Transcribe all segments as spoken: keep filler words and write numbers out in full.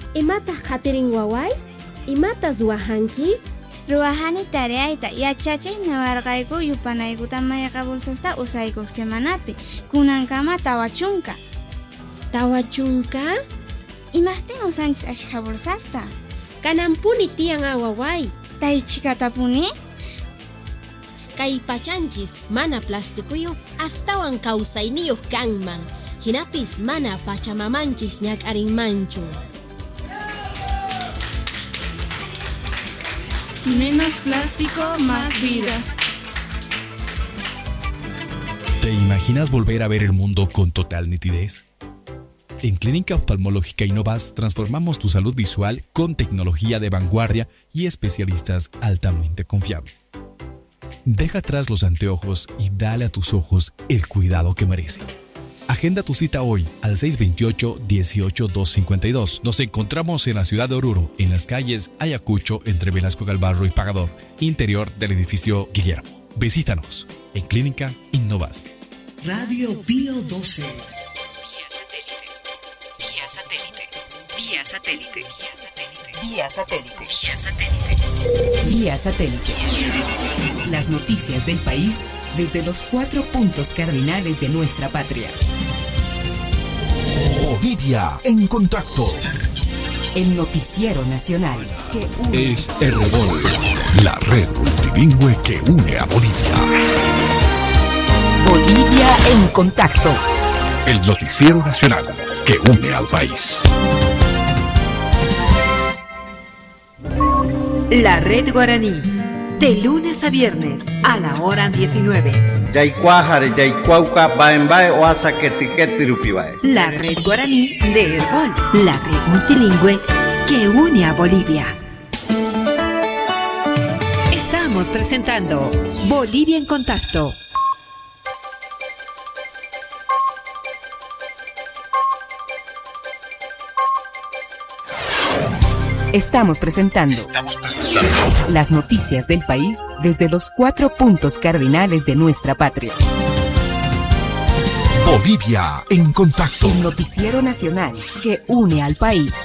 Imata hatirin waway? Imata zuwahanki? Ruwahani tareaita yachache nawarqayku yupanaykuta mayaqabulsasta usaykuq semanapi kunankama tawachunka. Tawachunka? Imaqtin usanchis ashkhabulsasta? Kanampuni tiyan awaway. Taychikatapuni? Kay pachanchis mana plastikuyo astawan kawsayniyuq kanman. Hinapis mana pachamamanchis ñak'arinmanchu. Menos plástico, más vida. ¿Te imaginas volver a ver el mundo con total nitidez? En Clínica Oftalmológica Innovas transformamos tu salud visual con tecnología de vanguardia y especialistas altamente confiables. Deja atrás los anteojos y dale a tus ojos el cuidado que merecen. Agenda tu cita hoy al seis dos ocho, uno ocho, dos cinco dos. Nos encontramos en la ciudad de Oruro, en las calles Ayacucho, entre Velasco Galvarro y Pagador, interior del edificio Guillermo. Visítanos en Clínica Innovas. Radio Pío doce. Vía satélite. Vía satélite. Vía satélite. Vía satélite. Vía satélite. Las noticias del país desde los cuatro puntos cardinales de nuestra patria. Bolivia en contacto. El noticiero nacional que une. Es R V O L, la red multilingüe que une a Bolivia. Bolivia en contacto. El noticiero nacional que une al país. La red guaraní. De lunes a viernes a la hora diecinueve. Yaycuajare, Yaycuauca, Baembae, Oasa, Ketiqueti, Rupibae. La red guaraní de Herbol, la red multilingüe que une a Bolivia. Estamos presentando Bolivia en Contacto. Estamos presentando, Estamos presentando las noticias del país desde los cuatro puntos cardinales de nuestra patria. Bolivia en contacto. El noticiero nacional que une al país.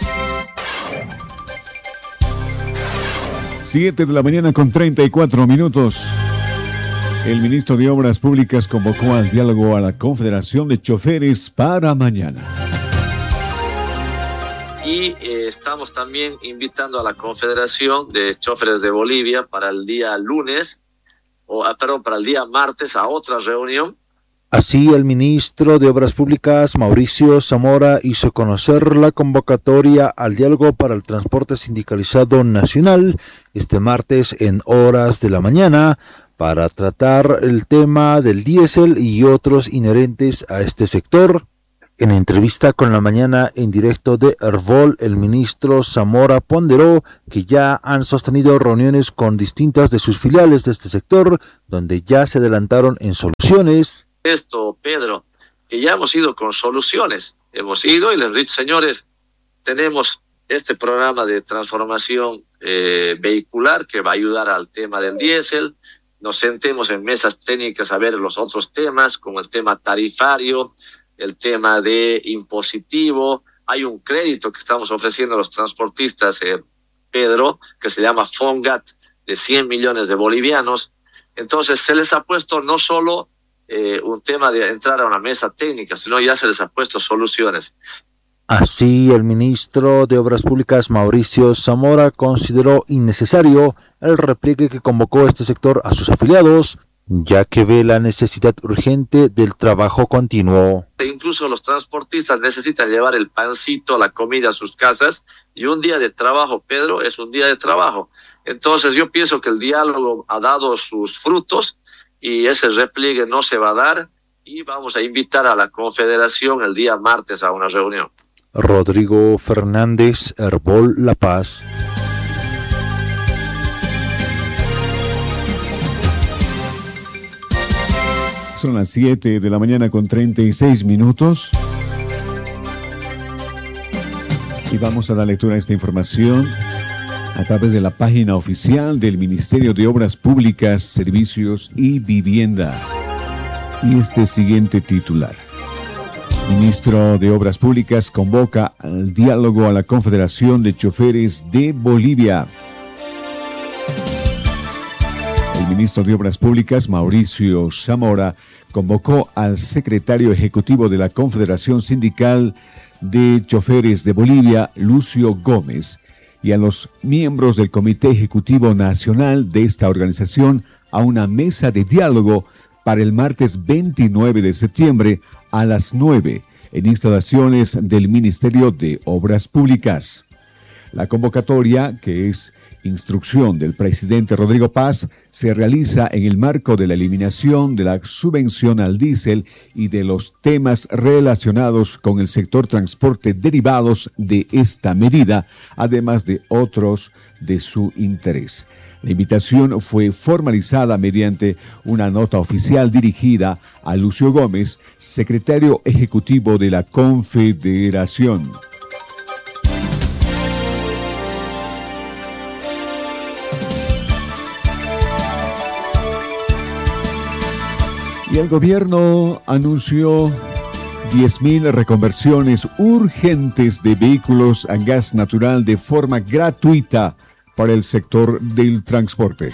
siete de la mañana con treinta y cuatro minutos. El ministro de Obras Públicas convocó al diálogo a la Confederación de Choferes para mañana. Y eh, estamos también invitando a la Confederación de Choferes de Bolivia para el día lunes, o ah, perdón, para el día martes a otra reunión. Así, el ministro de Obras Públicas, Mauricio Zamora, hizo conocer la convocatoria al diálogo para el transporte sindicalizado nacional este martes en horas de la mañana para tratar el tema del diésel y otros inherentes a este sector. En entrevista con La Mañana en directo de R V O L, el ministro Zamora ponderó que ya han sostenido reuniones con distintas de sus filiales de este sector, donde ya se adelantaron en soluciones. Esto, Pedro, que ya hemos ido con soluciones. Hemos ido y les he dicho, señores, tenemos este programa de transformación eh, vehicular que va a ayudar al tema del diésel. Nos sentemos en mesas técnicas a ver los otros temas, como el tema tarifario, el tema de impositivo. Hay un crédito que estamos ofreciendo a los transportistas, eh, Pedro, que se llama FONGAT, de cien millones de bolivianos. Entonces se les ha puesto no solo eh, un tema de entrar a una mesa técnica, sino ya se les ha puesto soluciones. Así, el ministro de Obras Públicas, Mauricio Zamora, consideró innecesario el repliegue que convocó este sector a sus afiliados, ya que ve la necesidad urgente del trabajo continuo. Incluso los transportistas necesitan llevar el pancito, la comida a sus casas, y un día de trabajo, Pedro, es un día de trabajo. Entonces yo pienso que el diálogo ha dado sus frutos y ese repliegue no se va a dar, y vamos a invitar a la Confederación el día martes a una reunión. Rodrigo Fernández, R V O L La Paz. Son las siete de la mañana con treinta y seis minutos. Y vamos a dar lectura a esta información a través de la página oficial del Ministerio de Obras Públicas, Servicios y Vivienda. Y este siguiente titular. Ministro de Obras Públicas convoca al diálogo a la Confederación de Choferes de Bolivia. El ministro de Obras Públicas, Mauricio Zamora, convocó al secretario ejecutivo de la Confederación Sindical de Choferes de Bolivia, Lucio Gómez, y a los miembros del Comité Ejecutivo Nacional de esta organización a una mesa de diálogo para el martes veintinueve de septiembre a las nueve en instalaciones del Ministerio de Obras Públicas. La convocatoria, que es instrucción del presidente Rodrigo Paz, se realiza en el marco de la eliminación de la subvención al diésel y de los temas relacionados con el sector transporte derivados de esta medida, además de otros de su interés. La invitación fue formalizada mediante una nota oficial dirigida a Lucio Gómez, secretario ejecutivo de la Confederación. Y el gobierno anunció diez mil reconversiones urgentes de vehículos a gas natural de forma gratuita para el sector del transporte.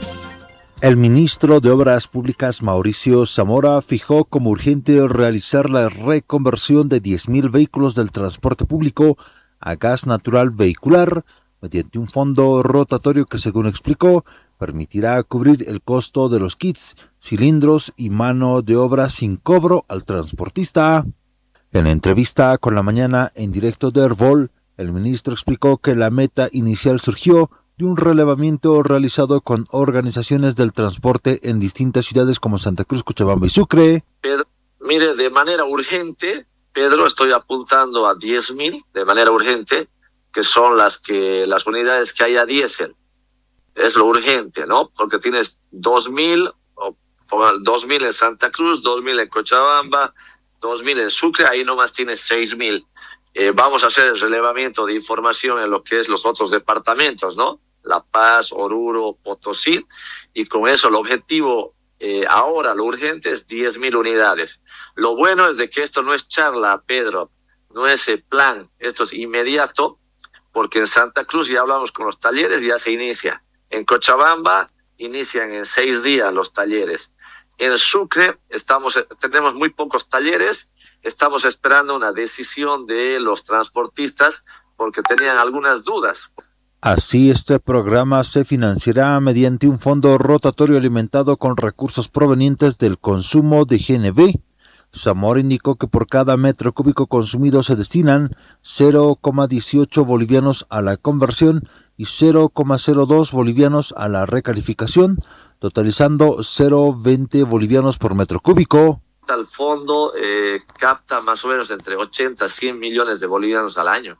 El ministro de Obras Públicas, Mauricio Zamora, fijó como urgente realizar la reconversión de diez mil vehículos del transporte público a gas natural vehicular mediante un fondo rotatorio que, según explicó, permitirá cubrir el costo de los kits, cilindros y mano de obra sin cobro al transportista. En entrevista con La Mañana en directo de Herbol, el ministro explicó que la meta inicial surgió de un relevamiento realizado con organizaciones del transporte en distintas ciudades como Santa Cruz, Cochabamba y Sucre. Pedro, mire, de manera urgente, Pedro, estoy apuntando a diez mil de manera urgente, que son las que las unidades que hay a diésel. Es lo urgente, ¿no? Porque tienes dos mil, o dos mil en Santa Cruz, dos mil en Cochabamba, dos mil en Sucre, ahí nomás tienes seis mil. Eh, vamos a hacer el relevamiento de información en lo que es los otros departamentos, ¿no? La Paz, Oruro, Potosí, y con eso el objetivo eh, ahora, lo urgente es diez mil unidades. Lo bueno es de que esto no es charla, Pedro, no es el plan, esto es inmediato, porque en Santa Cruz ya hablamos con los talleres y ya se inicia. En Cochabamba inician en seis días los talleres. En Sucre estamos, tenemos muy pocos talleres, estamos esperando una decisión de los transportistas porque tenían algunas dudas. Así, este programa se financiará mediante un fondo rotatorio alimentado con recursos provenientes del consumo de G N V. Zamora indicó que por cada metro cúbico consumido se destinan cero coma dieciocho bolivianos a la conversión y cero coma cero dos bolivianos a la recalificación, totalizando cero coma veinte bolivianos por metro cúbico. El fondo eh, capta más o menos entre ochenta a cien millones de bolivianos al año.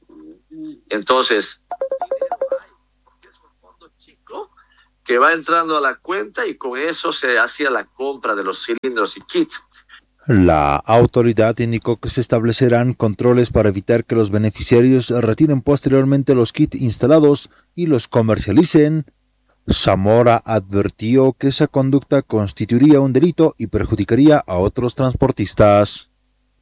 Entonces, es un fondo chico que va entrando a la cuenta y con eso se hacía la compra de los cilindros y kits. La autoridad indicó que se establecerán controles para evitar que los beneficiarios retiren posteriormente los kits instalados y los comercialicen. Zamora advirtió que esa conducta constituiría un delito y perjudicaría a otros transportistas.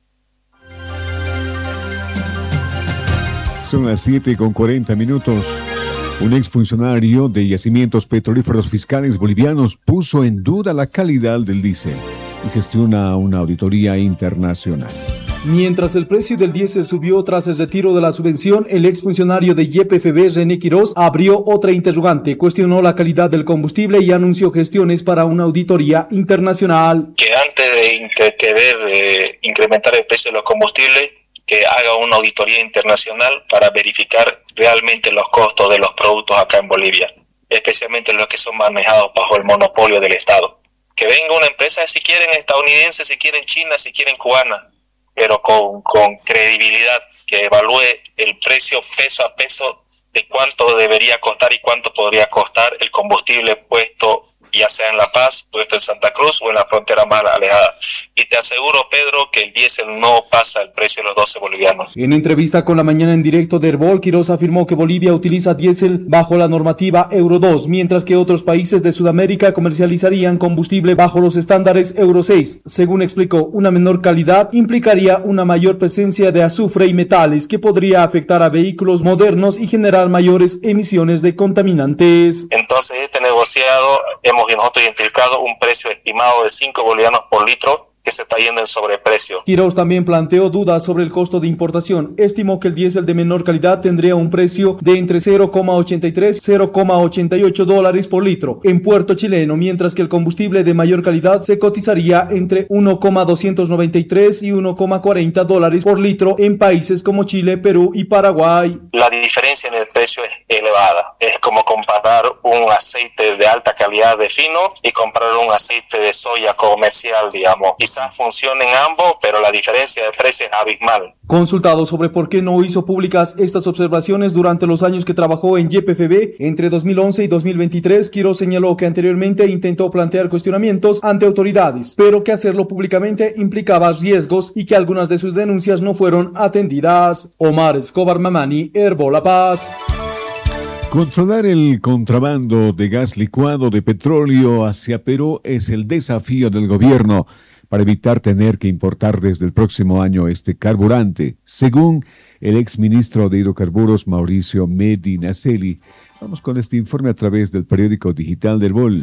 Son las siete con cuarenta minutos. Un exfuncionario de Yacimientos Petrolíferos Fiscales Bolivianos puso en duda la calidad del diésel y gestiona una auditoría internacional. Mientras el precio del diésel subió tras el retiro de la subvención, el exfuncionario de Y P F B, René Quiroz, abrió otra interrogante, cuestionó la calidad del combustible y anunció gestiones para una auditoría internacional. Que antes de querer eh, incrementar el precio de los combustibles, que haga una auditoría internacional para verificar realmente los costos de los productos acá en Bolivia, especialmente los que son manejados bajo el monopolio del Estado. Que venga una empresa, si quieren estadounidense, si quieren china, si quieren cubana, pero con, con credibilidad, que evalúe el precio peso a peso de cuánto debería costar y cuánto podría costar el combustible puesto ya sea en La Paz, puesto en Santa Cruz o en la frontera más alejada. Y te aseguro, Pedro, que el diésel no pasa el precio de los doce bolivianos. En entrevista con La Mañana en Directo de Herbol, Quiroz afirmó que Bolivia utiliza diésel bajo la normativa Euro dos, mientras que otros países de Sudamérica comercializarían combustible bajo los estándares Euro seis. Según explicó, una menor calidad implicaría una mayor presencia de azufre y metales que podría afectar a vehículos modernos y generar mayores emisiones de contaminantes. Entonces, este negociado hemos nosotros identificado un precio estimado de cinco bolivianos por litro que se está yendo en sobreprecio. Quiroz también planteó dudas sobre el costo de importación. Estimó que el diésel de menor calidad tendría un precio de entre cero coma ochenta y tres y cero coma ochenta y ocho dólares por litro en puerto chileno, mientras que el combustible de mayor calidad se cotizaría entre uno coma doscientos noventa y tres y uno coma cuarenta dólares por litro en países como Chile, Perú y Paraguay. La diferencia en el precio es elevada. Es como comparar un aceite de alta calidad de fino y comprar un aceite de soya comercial, digamos. Quizás funcionen ambos, pero la diferencia de precio es abismal. Consultado sobre por qué no hizo públicas estas observaciones durante los años que trabajó en Y P F B entre dos mil once y dos mil veintitrés, Quiroz señaló que anteriormente intentó plantear cuestionamientos ante autoridades, pero que hacerlo públicamente implicaba riesgos y que algunas de sus denuncias no fueron atendidas. Omar Escobar Mamani, Herbol La Paz. Controlar el contrabando de gas licuado de petróleo hacia Perú es el desafío del gobierno para evitar tener que importar desde el próximo año este carburante, según el exministro de Hidrocarburos Mauricio Medinaceli. Vamos con este informe a través del periódico digital del Herbol.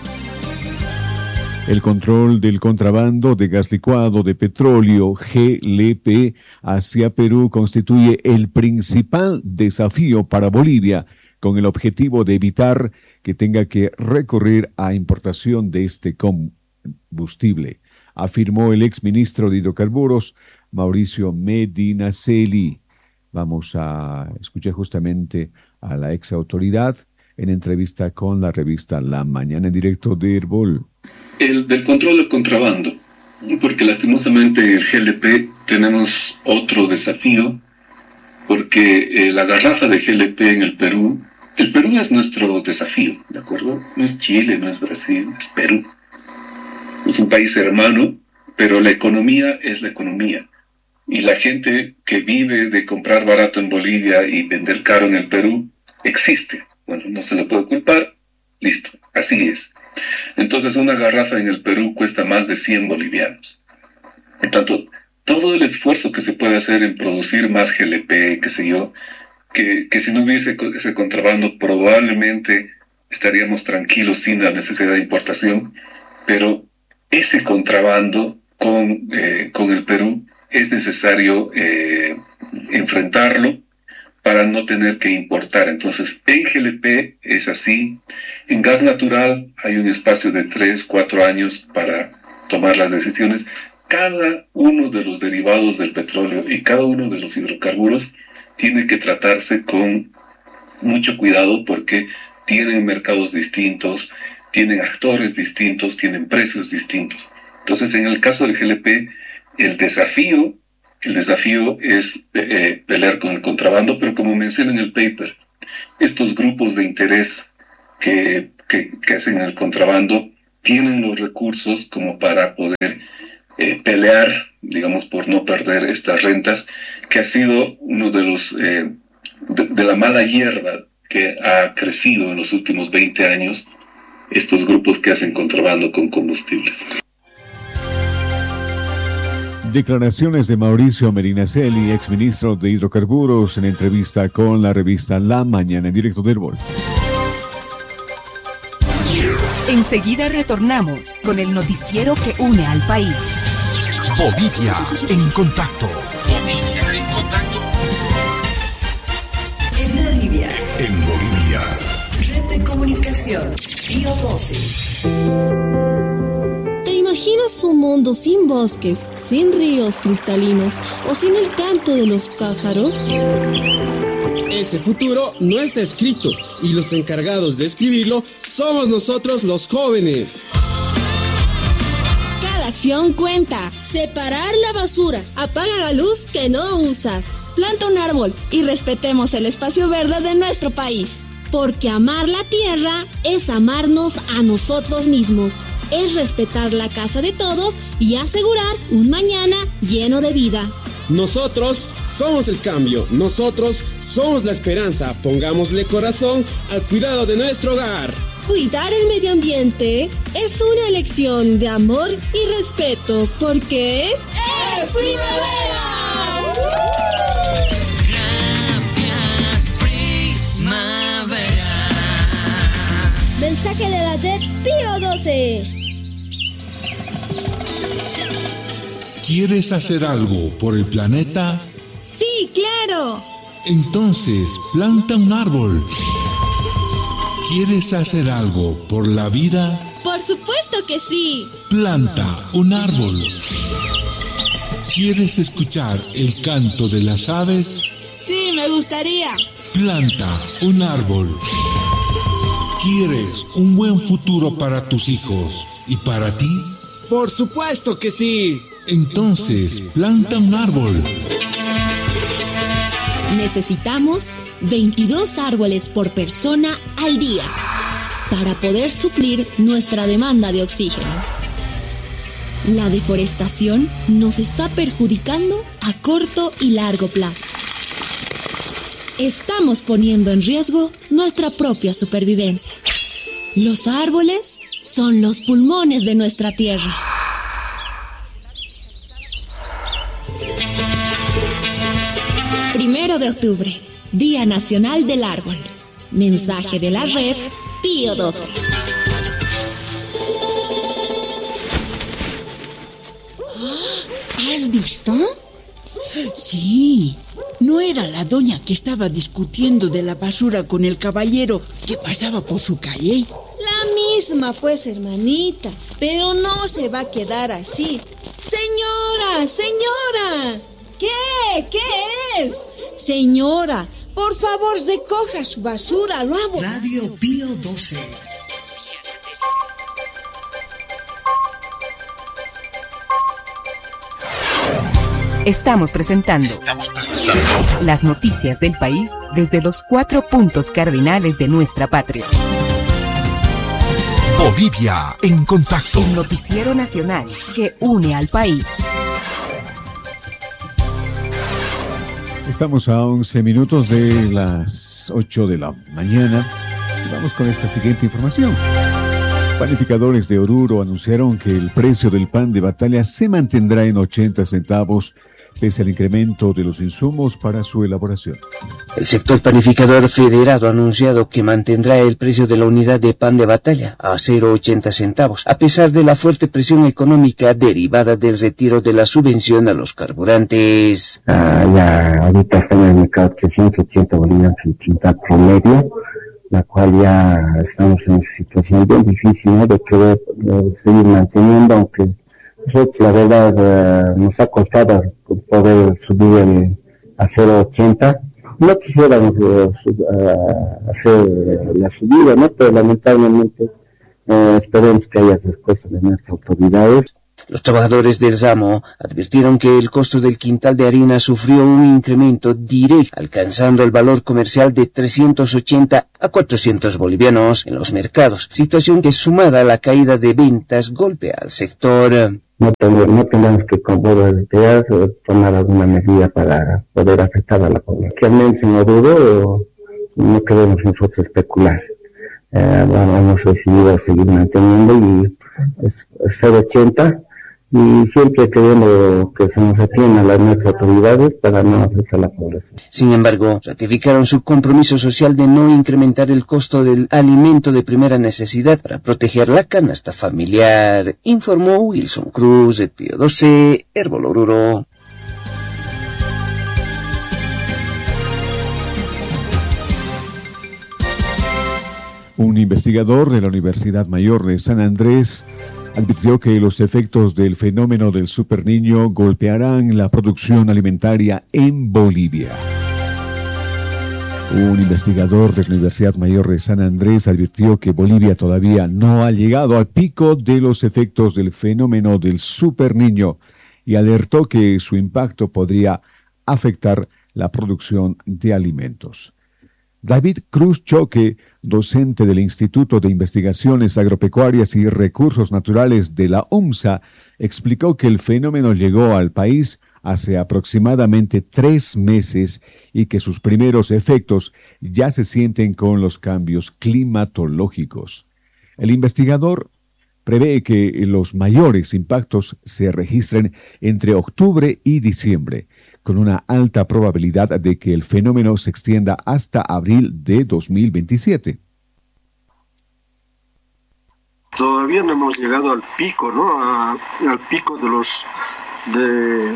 El control del contrabando de gas licuado de petróleo G L P hacia Perú constituye el principal desafío para Bolivia, con el objetivo de evitar que tenga que recurrir a importación de este combustible, afirmó el exministro de Hidrocarburos, Mauricio Medinaceli. Vamos a escuchar justamente a la ex autoridad en entrevista con la revista La Mañana en Directo de Herbol. El del control del contrabando, porque lastimosamente en el G L P tenemos otro desafío, porque eh, la garrafa de G L P en el Perú, el Perú es nuestro desafío, ¿de acuerdo? No es Chile, no es Brasil, es Perú. Es un país hermano, pero la economía es la economía. Y la gente que vive de comprar barato en Bolivia y vender caro en el Perú, existe. Bueno, no se le puede culpar, listo, así es. Entonces una garrafa en el Perú cuesta más de cien bolivianos. Por tanto, todo el esfuerzo que se puede hacer en producir más G L P, qué sé yo, que, que si no hubiese ese contrabando probablemente estaríamos tranquilos sin la necesidad de importación, pero ese contrabando con, eh, con el Perú es necesario eh, enfrentarlo para no tener que importar. Entonces, en G L P es así. En gas natural hay un espacio de tres, cuatro años para tomar las decisiones. Cada uno de los derivados del petróleo y cada uno de los hidrocarburos tiene que tratarse con mucho cuidado porque tienen mercados distintos, tienen actores distintos, tienen precios distintos. Entonces, en el caso del G L P, el desafío, el desafío es eh, pelear con el contrabando, pero como menciona en el paper, estos grupos de interés que, que, que hacen el contrabando tienen los recursos como para poder eh, pelear, digamos, por no perder estas rentas, que ha sido uno de los eh, de, de la mala hierba que ha crecido en los últimos veinte años, estos grupos que hacen contrabando con combustibles. Declaraciones de Mauricio Medinaceli, exministro de Hidrocarburos, en entrevista con la revista La Mañana en Directo de Herbol. Enseguida retornamos con el noticiero que une al país. Bolivia en contacto. Bolivia en contacto. En Bolivia. En Bolivia. Red de comunicación. Pío doce. ¿Te imaginas un mundo sin bosques, sin ríos cristalinos o sin el canto de los pájaros? Ese futuro no está escrito y los encargados de escribirlo somos nosotros los jóvenes. Cada acción cuenta. Separar la basura. Apaga la luz que no usas. Planta un árbol y respetemos el espacio verde de nuestro país. Porque amar la tierra es amarnos a nosotros mismos. Es respetar la casa de todos y asegurar un mañana lleno de vida. Nosotros somos el cambio, nosotros somos la esperanza. Pongámosle corazón al cuidado de nuestro hogar. Cuidar el medio ambiente es una elección de amor y respeto, porque ¡es primavera! Gracias, primavera. Mensaje de la red Pío doce. ¿Quieres hacer algo por el planeta? Sí, claro. Entonces, planta un árbol. ¿Quieres hacer algo por la vida? Por supuesto que sí. Planta un árbol. ¿Quieres escuchar el canto de las aves? Sí, me gustaría. Planta un árbol. ¿Quieres un buen futuro para tus hijos y para ti? Por supuesto que sí. Entonces, planta un árbol. Necesitamos veintidós árboles por persona al día para poder suplir nuestra demanda de oxígeno. La deforestación nos está perjudicando a corto y largo plazo. Estamos poniendo en riesgo nuestra propia supervivencia. Los árboles son los pulmones de nuestra tierra. Primero de octubre, Día Nacional del Árbol. Mensaje de la red Pío doce. ¿Has visto? Sí, no era la doña que estaba discutiendo de la basura con el caballero que pasaba por su calle. La misma, pues, hermanita, pero no se va a quedar así. Señora, señora. ¿Qué? ¿Qué es? Señora, por favor, recoja su basura, lo hago. Radio Pío doce. Estamos presentando, Estamos presentando las noticias del país desde los cuatro puntos cardinales de nuestra patria. Bolivia en contacto. El noticiero nacional que une al país. Estamos a once minutos de las ocho de la mañana y vamos con esta siguiente información. Panificadores de Oruro anunciaron que el precio del pan de batalla se mantendrá en ochenta centavos pese al incremento de los insumos para su elaboración. El sector panificador federado ha anunciado que mantendrá el precio de la unidad de pan de batalla a cero coma ochenta centavos, a pesar de la fuerte presión económica derivada del retiro de la subvención a los carburantes. Ah, ya ahorita está en el mercado trescientos ochenta bolivianos el quintal promedio, la cual ya estamos en una situación bien difícil, ¿no?, de poder uh, seguir manteniendo, aunque nosotros la verdad uh, nos ha costado poder subir el, a cero coma ochenta. No quisiéramos uh, uh, hacer la subida, ¿no?, pero lamentablemente uh, esperemos que haya respuesta de nuestras autoridades. Los trabajadores del ramo advirtieron que el costo del quintal de harina sufrió un incremento directo, alcanzando el valor comercial de trescientos ochenta a cuatrocientos bolivianos en los mercados, situación que, sumada a la caída de ventas, golpea al sector. No, no tenemos que con voluntad tomar alguna medida para poder afectar a la población. Realmente en Oruro no queremos nosotros especular. Eh, vamos a decidir seguir manteniendo y es cero coma ochenta. Y siempre queremos que se nos atienda a las nuestras autoridades para no afectar a la población. Sin embargo, ratificaron su compromiso social de no incrementar el costo del alimento de primera necesidad para proteger la canasta familiar, informó Wilson Cruz de Pío doce, Herbol Oruro. Un investigador de la Universidad Mayor de San Andrés advirtió que los efectos del fenómeno del superniño golpearán la producción alimentaria en Bolivia. Un investigador de la Universidad Mayor de San Andrés advirtió que Bolivia todavía no ha llegado al pico de los efectos del fenómeno del Super Niño y alertó que su impacto podría afectar la producción de alimentos. David Cruz Choque, docente del Instituto de Investigaciones Agropecuarias y Recursos Naturales de la UMSA, explicó que el fenómeno llegó al país hace aproximadamente tres meses y que sus primeros efectos ya se sienten con los cambios climatológicos. El investigador prevé que los mayores impactos se registren entre octubre y diciembre, con una alta probabilidad de que el fenómeno se extienda hasta abril de dos mil veintisiete. Todavía no hemos llegado al pico, ¿no? A, al pico de los de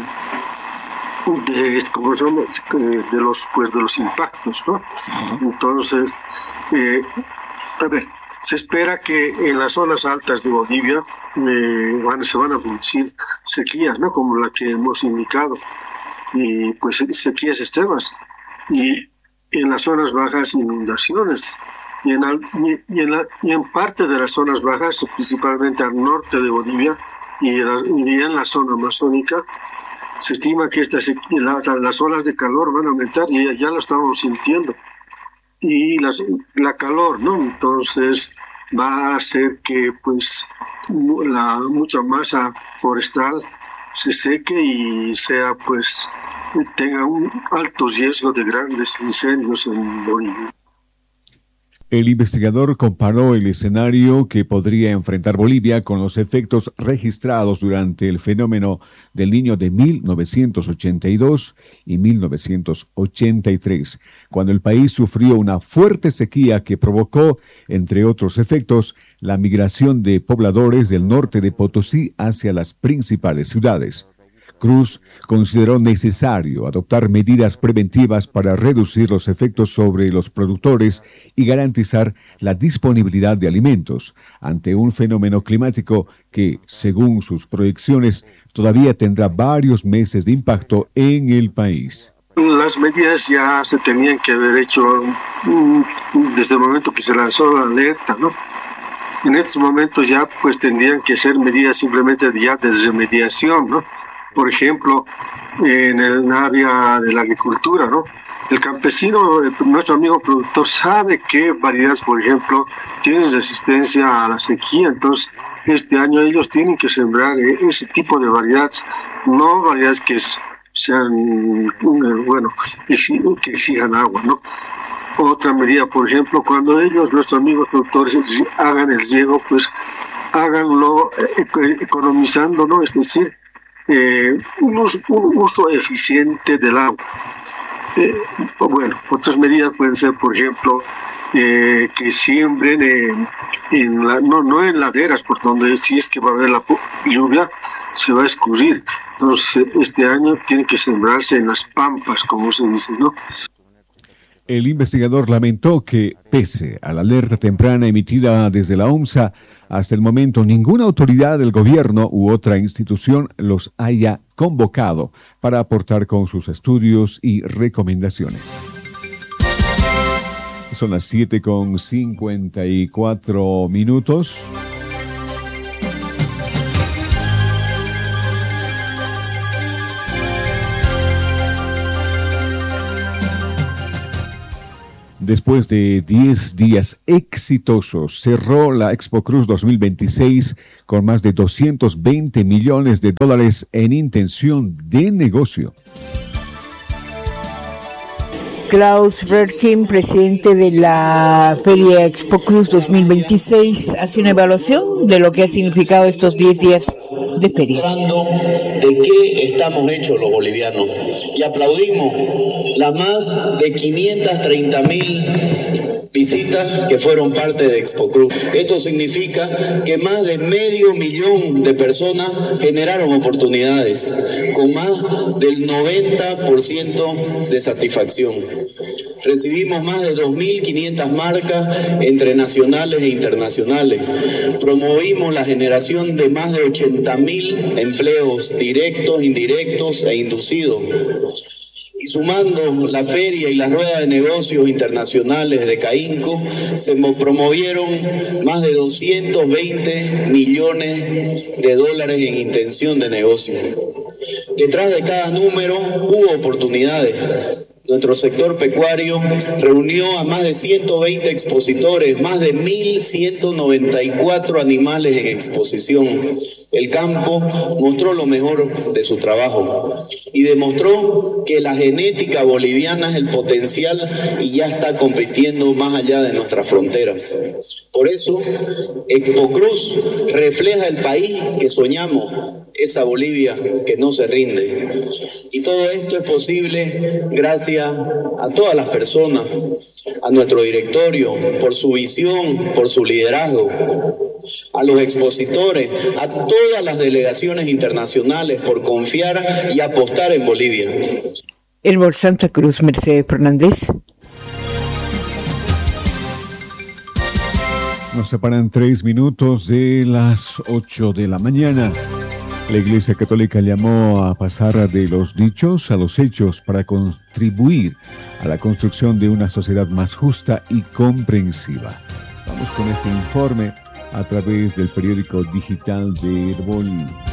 de ¿cómo se llama? de los pues de los impactos, ¿no? Entonces, eh, a ver, se espera que en las zonas altas de Bolivia eh, van, se van a producir sequías, ¿no? Como la que hemos indicado, y pues sequías extremas, y en las zonas bajas inundaciones, y en, al, y, y, en la, y en parte de las zonas bajas, principalmente al norte de Bolivia y en la, y en la zona amazónica, se estima que estas, las, las olas de calor van a aumentar y ya lo estamos sintiendo. Y las, la calor, ¿no? Entonces va a hacer que pues la mucha masa forestal se seque y sea pues tenga un alto riesgo de grandes incendios en Bolivia. El investigador comparó el escenario que podría enfrentar Bolivia con los efectos registrados durante el fenómeno del Niño de mil novecientos ochenta y dos y mil novecientos ochenta y tres, cuando el país sufrió una fuerte sequía que provocó, entre otros efectos, la migración de pobladores del norte de Potosí hacia las principales ciudades. Cruz consideró necesario adoptar medidas preventivas para reducir los efectos sobre los productores y garantizar la disponibilidad de alimentos ante un fenómeno climático que, según sus proyecciones, todavía tendrá varios meses de impacto en el país. Las medidas ya se tenían que haber hecho desde el momento que se lanzó la alerta, ¿no? En estos momentos ya pues tendrían que ser medidas simplemente ya de remediación, ¿no? Por ejemplo, en el área de la agricultura, ¿no? El campesino, nuestro amigo productor, sabe qué variedades, por ejemplo, tienen resistencia a la sequía. Entonces, este año ellos tienen que sembrar ese tipo de variedades, no variedades que sean, bueno, que exijan agua, ¿no? Otra medida, por ejemplo, cuando ellos, nuestros amigos productores, hagan el riego, pues háganlo economizando, ¿no? Es decir, Eh, un, uso, un uso eficiente del agua. Eh, bueno, otras medidas pueden ser, por ejemplo, eh, que siembren en, en la, no, no en laderas, por donde si es que va a haber la lluvia, se va a escurrir. Entonces, este año tiene que sembrarse en las pampas, como se dice, ¿no? El investigador lamentó que, pese a la alerta temprana emitida desde la UMSA, hasta el momento ninguna autoridad del gobierno u otra institución los haya convocado para aportar con sus estudios y recomendaciones. Son las siete con cincuenta y cuatro minutos. Después de diez días exitosos, cerró la Expo Cruz dos mil veintiséis con más de doscientos veinte millones de dólares en intención de negocio. Klaus Rerkin, presidente de la Feria Expo Cruz dos mil veintiséis, hace una evaluación de lo que ha significado estos diez días de feria. ¿De qué estamos hechos los bolivianos? Y aplaudimos las más de quinientas treinta mil visitas que fueron parte de Expo Cruz. Esto significa que más de medio millón de personas generaron oportunidades, con más del noventa por ciento de satisfacción. Recibimos más de dos mil quinientas marcas entre nacionales e internacionales. Promovimos la generación de más de ochenta mil empleos directos, indirectos e inducidos. Y Sumando la feria y las ruedas de negocios internacionales de CAINCO, se promovieron más de doscientos veinte millones de dólares en intención de negocio. Detrás de cada número hubo oportunidades. Nuestro sector pecuario reunió a más de ciento veinte expositores, más de mil ciento noventa y cuatro animales en exposición. El campo mostró lo mejor de su trabajo y demostró que la genética boliviana es el potencial y ya está compitiendo más allá de nuestras fronteras. Por eso, Expo Cruz refleja el país que soñamos, esa Bolivia que no se rinde. Y todo esto es posible gracias a todas las personas, a nuestro directorio, por su visión, por su liderazgo, a los expositores, a todas las delegaciones internacionales por confiar y apostar en Bolivia. Elbor Santa Cruz, Mercedes Fernández. Nos separan tres minutos de las ocho de la mañana. La Iglesia Católica llamó a pasar de los dichos a los hechos para contribuir a la construcción de una sociedad más justa y comprensiva. Vamos con este informe a través del periódico digital de Herbol.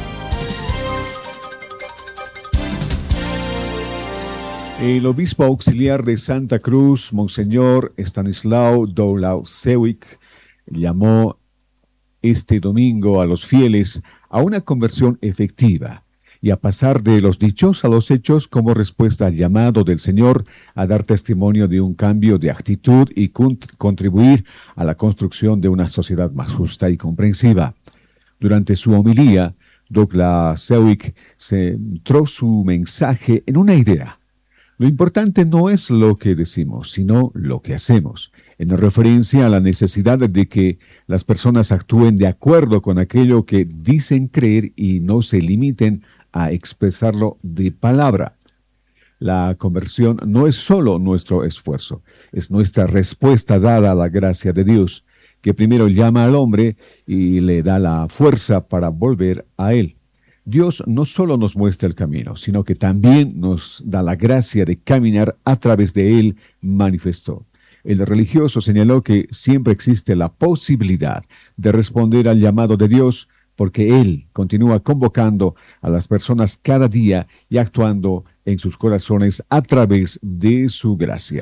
El obispo auxiliar de Santa Cruz, Monseñor Stanislao Doulausewic, llamó este domingo a los fieles a una conversión efectiva y a pasar de los dichos a los hechos como respuesta al llamado del Señor a dar testimonio de un cambio de actitud y contribuir a la construcción de una sociedad más justa y comprensiva. Durante su homilía, Doulausewic centró su mensaje en una idea. Lo importante no es lo que decimos, sino lo que hacemos, en referencia a la necesidad de que las personas actúen de acuerdo con aquello que dicen creer y no se limiten a expresarlo de palabra. La conversión no es solo nuestro esfuerzo, es nuestra respuesta dada a la gracia de Dios, que primero llama al hombre y le da la fuerza para volver a Él. Dios no solo nos muestra el camino, sino que también nos da la gracia de caminar a través de Él, manifestó. El religioso señaló que siempre existe la posibilidad de responder al llamado de Dios, porque Él continúa convocando a las personas cada día y actuando en sus corazones a través de su gracia.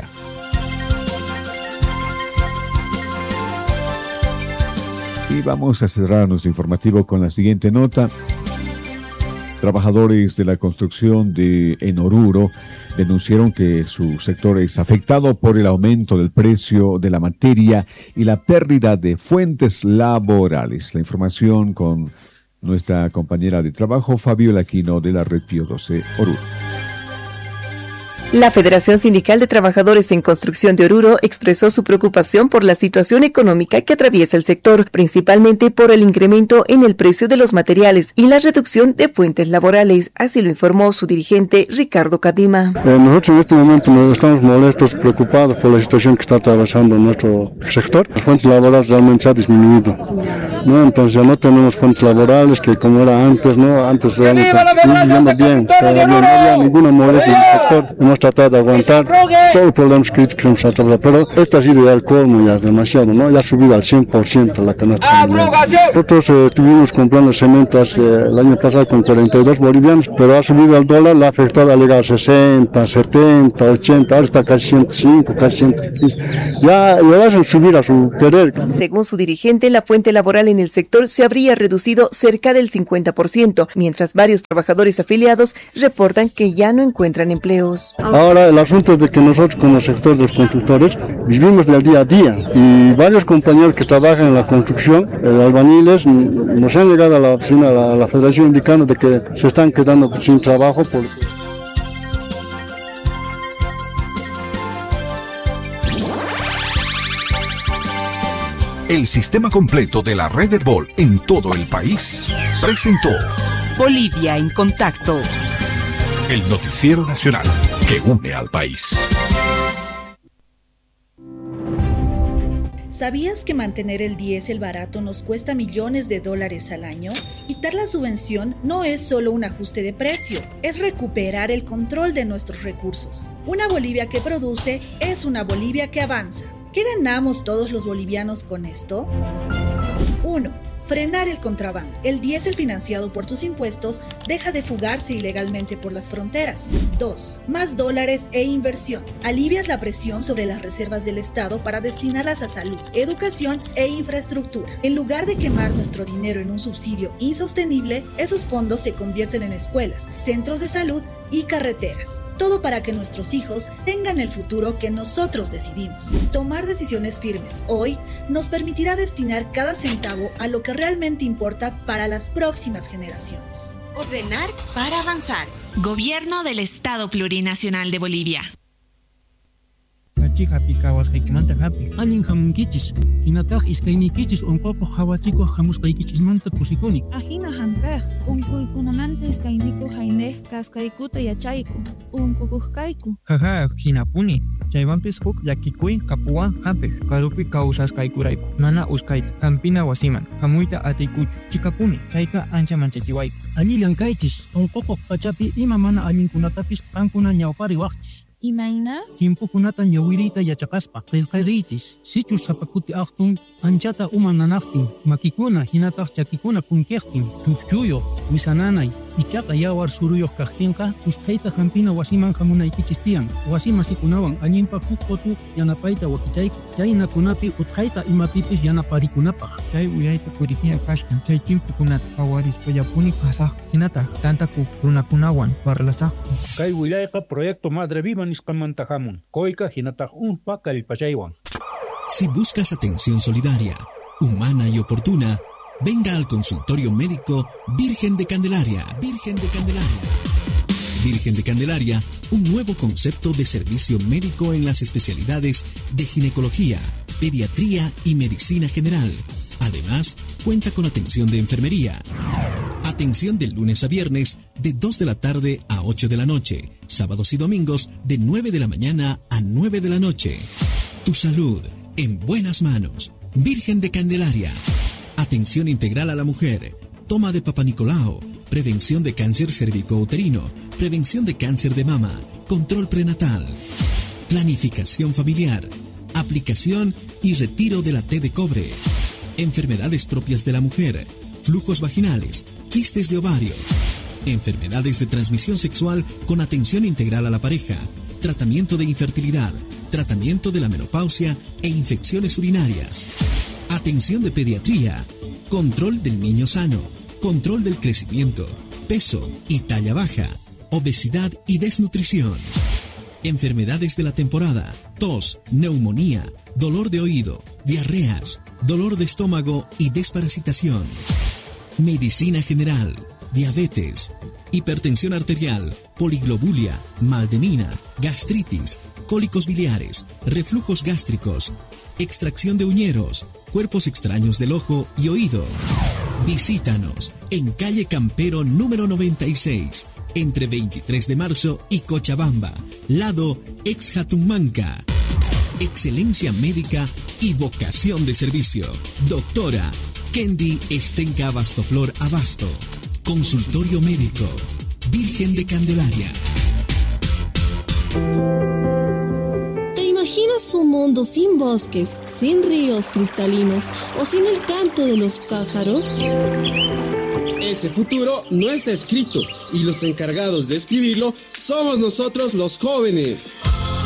Y vamos a cerrar nuestro informativo con la siguiente nota. Trabajadores de la construcción de en Oruro denunciaron que su sector es afectado por el aumento del precio de la materia y la pérdida de fuentes laborales. La información con nuestra compañera de trabajo, Fabiola Aquino, de la Red Pío doce Oruro. La Federación Sindical de Trabajadores en Construcción de Oruro expresó su preocupación por la situación económica que atraviesa el sector, principalmente por el incremento en el precio de los materiales y la reducción de fuentes laborales. Así lo informó su dirigente Ricardo Cadima. Eh, nosotros en este momento estamos molestos, preocupados por la situación que está atravesando nuestro sector. Las fuentes laborales realmente se han disminuido, ¿no? Entonces ya no tenemos fuentes laborales que como era antes, ¿no? Antes realmente vivíamos bien, bien, no había ninguna molestia en el sector. Hemos tratado de aguantar todos los problemas críticos que hemos atravesado, pero esto ha sido ya el colmo, ya es demasiado, ¿no? Ya ha subido al cien por ciento la canasta familiar. Nosotros eh, estuvimos comprando cemento hace, el año pasado con cuarenta y dos bolivianos, pero ha subido el dólar, la ha afectado, ha llegado a sesenta, setenta, ochenta, ahora está casi ciento cinco, casi ciento quince. Ya, ya va a subir a su querer. Según su dirigente, la fuente laboral en el sector se habría reducido cerca del cincuenta por ciento, mientras varios trabajadores afiliados reportan que ya no encuentran empleos. Ahora el asunto es de que nosotros como sector de los constructores vivimos del día a día y varios compañeros que trabajan en la construcción, eh, albañiles, nos han llegado a la oficina, a la, a la federación indicando de que se están quedando sin trabajo por... El sistema completo de la red Herbol en todo el país presentó Bolivia en Contacto, el noticiero nacional que une al país. ¿Sabías que mantener el diésel barato nos cuesta millones de dólares al año? Y Solicitar la subvención no es solo un ajuste de precio, es recuperar el control de nuestros recursos. Una Bolivia que produce es una Bolivia que avanza. ¿Qué ganamos todos los bolivianos con esto? uno. Frenar el contrabando. El diésel financiado por tus impuestos deja de fugarse ilegalmente por las fronteras. dos. Más dólares e inversión. Alivias la presión sobre las reservas del Estado para destinarlas a salud, educación e infraestructura. En lugar de quemar nuestro dinero en un subsidio insostenible, esos fondos se convierten en escuelas, centros de salud y carreteras. Todo para que nuestros hijos tengan el futuro que nosotros decidimos. Tomar decisiones firmes hoy nos permitirá destinar cada centavo a lo que realmente importa para las próximas generaciones. Ordenar para avanzar. Gobierno del Estado Plurinacional de Bolivia. Hapi kawas kaikimanta hapi alin hamunkichis hinataq iskaynikichis unquqa hawachiko hamusqaykichis manta pusikuni ajina hampej unquykunamanta iskayniko haynej kaskaykuta yachayku unqukuqkayku jaja hinapuni chaywanpis huk llakikuy kapuwan hampej karupi kawsasqaykurayku mana uskayta hampina wasiman hamuyta atiykuchu chikapuni chayka ancha manchachiwayku allillankaychis unquqa pachapi ima mana allinkunatapis qankuna ñawpariwaqchis Imayna? Timpukunata ñawirita yachakaspa qillqariychis sichu sapakuti aqtun anchata uma nanaqtin makikuna hinataq chakikuna kunkiqtin chukchuyuq wisananay ichaqa yawar suruyuq kaqtinqa usqhayta hampina wasiman hamunaykichis tiyan wasi masikunawan allinpa huk qotu yanapayta wakichayku chaynakunapi utqhayta imapipis yanaparikunapaq chay uyayta purikina kashkan chay chimpukunata qawarispa yapuni kasaq hinataq tantaku runakunawan parlasaqku kay wilayqa proyecto Madre Viva nisqamantahamun koyka hinataq unpa kallpachaywan. Si buscas atención solidaria, humana y oportuna, venga al consultorio médico Virgen de Candelaria. Virgen de Candelaria. Virgen de Candelaria, un nuevo concepto de servicio médico en las especialidades de ginecología, pediatría y medicina general. Además, cuenta con atención de enfermería. Atención de lunes a viernes de dos de la tarde a ocho de la noche, sábados y domingos de nueve de la mañana a nueve de la noche. Tu salud en buenas manos. Virgen de Candelaria. Atención integral a la mujer. Toma de Papa Nicolau. Prevención de cáncer cervicouterino. Prevención de cáncer de mama. Control prenatal. Planificación familiar. Aplicación y retiro de la T de cobre. Enfermedades propias de la mujer. Flujos vaginales. Quistes de ovario. Enfermedades de transmisión sexual con atención integral a la pareja. Tratamiento de infertilidad. Tratamiento de la menopausia e infecciones urinarias. Atención de pediatría. Control del niño sano. Control del crecimiento, peso y talla baja. Obesidad y desnutrición. Enfermedades de la temporada. Tos, neumonía, dolor de oído, diarreas, dolor de estómago y desparasitación. Medicina general, diabetes, hipertensión arterial, poliglobulia, mal de mina, gastritis, cólicos biliares, reflujos gástricos, extracción de uñeros, cuerpos extraños del ojo y oído. Visítanos en calle Campero número noventa y seis, entre veintitrés de marzo y Cochabamba, lado ex Jatumanca. Excelencia médica y vocación de servicio. Doctora Kendi Estenca Abastoflor Abasto. Consultorio médico Virgen de Candelaria. ¿Te imaginas un mundo sin bosques, sin ríos cristalinos o sin el canto de los pájaros? Ese futuro no está escrito y los encargados de escribirlo somos nosotros los jóvenes.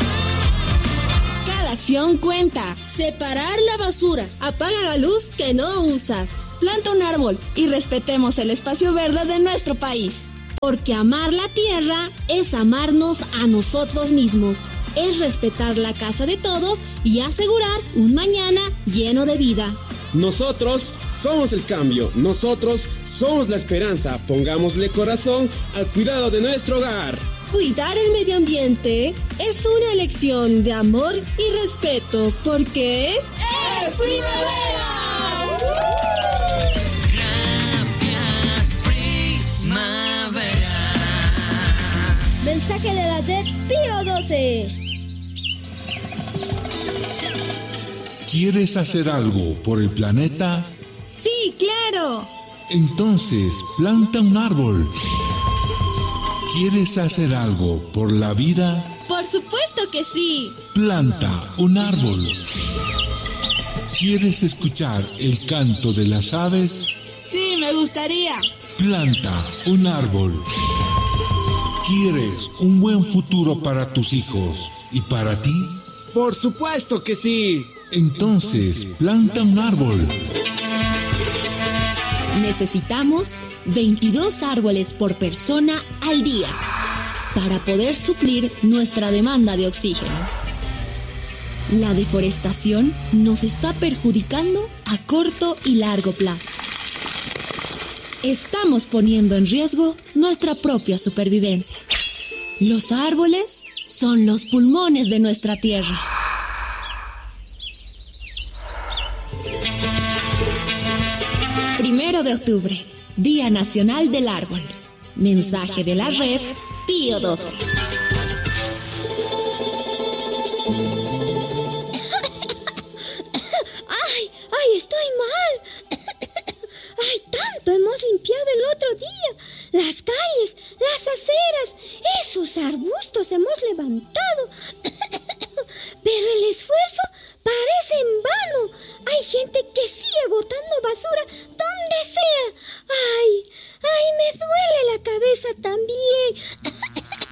Cada acción cuenta. Separar la basura. Apaga la luz que no usas. Planta un árbol y respetemos el espacio verde de nuestro país. Porque amar la tierra es amarnos a nosotros mismos. Es respetar la casa de todos y asegurar un mañana lleno de vida. Nosotros somos el cambio, nosotros somos la esperanza. Pongámosle corazón al cuidado de nuestro hogar. Cuidar el medio ambiente es una elección de amor y respeto, porque ¡es primavera! Gracias, primavera. Mensaje de la Jet Pío doce. ¿Quieres hacer algo por el planeta? Sí, claro. Entonces, planta un árbol. ¿Quieres hacer algo por la vida? Por supuesto que sí. Planta un árbol. ¿Quieres escuchar el canto de las aves? Sí, me gustaría. Planta un árbol. ¿Quieres un buen futuro para tus hijos y para ti? Por supuesto que sí. Entonces, planta un árbol. Necesitamos veintidós árboles por persona al día para poder suplir nuestra demanda de oxígeno. La deforestación nos está perjudicando a corto y largo plazo. Estamos poniendo en riesgo nuestra propia supervivencia. Los árboles son los pulmones de nuestra tierra. Primero de octubre, Día Nacional del Árbol. Mensaje de la red Pío doce. ¡Ay! ¡Ay, estoy mal! ¡Ay, tanto hemos limpiado el otro día! Las calles, las aceras, esos arbustos hemos levantado. Pero el esfuerzo parece en vano. Hay gente que sigue botando basura donde sea. ¡Ay! ¡Ay, me duele la cabeza también!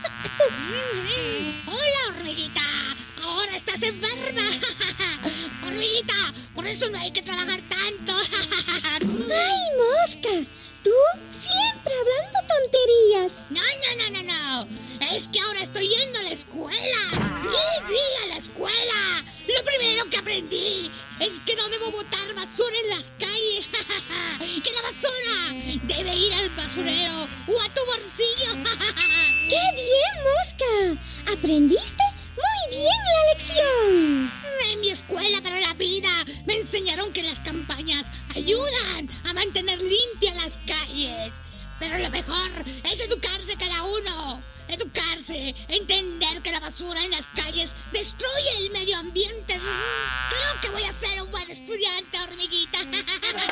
¡Hola, hormiguita! ¡Ahora estás enferma! ¡Hormiguita! Por eso no hay que trabajar tanto. ¡Ay, mosca! Tú siempre hablando tonterías. No, no, no, no, no. Es que ahora estoy yendo a la escuela. Sí, sí, a la escuela. Lo primero que aprendí es que no debo botar basura en las calles. Que la basura debe ir al basurero o a tu bolsillo. ¡Qué bien, mosca! ¿Aprendiste? Muy bien la lección. En mi escuela para la vida me enseñaron que las campañas ayudan a mantener limpias las calles. Pero lo mejor es educarse cada uno. Educarse, entender que la basura en las calles destruye el medio ambiente. Creo que voy a ser un buen estudiante, hormiguita.